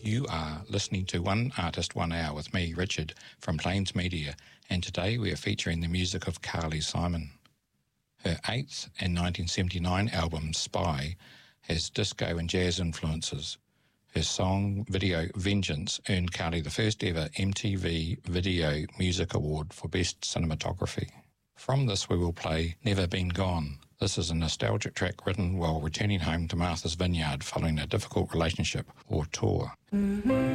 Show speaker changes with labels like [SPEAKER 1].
[SPEAKER 1] You are listening to One Artist, 1 Hour with me, Richard, from Plains Media, and today we are featuring the music of Carly Simon. Her 8th and 1979 album, Spy, has disco and jazz influences. Her song video Vengeance earned Carly the first ever MTV Video Music Award for Best Cinematography. From this we will play Never Been Gone. This is a nostalgic track written while returning home to Martha's Vineyard following a difficult relationship or tour.